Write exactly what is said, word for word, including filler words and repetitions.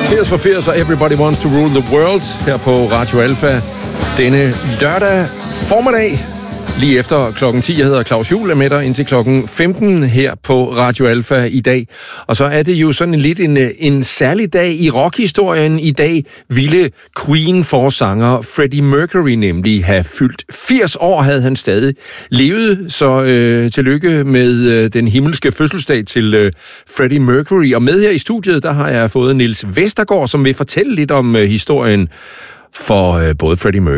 Tears for Fears og Everybody Wants to Rule the World her på Radio Alpha denne lørdag formiddag. Lige efter klokken ti. Jeg hedder Claus Juhl, er med dig indtil klokken femten her på Radio Alpha i dag. Og så er det jo sådan en lidt en, en særlig dag i rockhistorien. I dag ville Queen-forsanger Freddie Mercury nemlig have fyldt firs år, havde han stadig levet. Så øh, tillykke med øh, den himmelske fødselsdag til øh, Freddie Mercury. Og med her i studiet, der har jeg fået Niels Vestergaard, som vil fortælle lidt om øh, historien for øh, både Freddie Mercury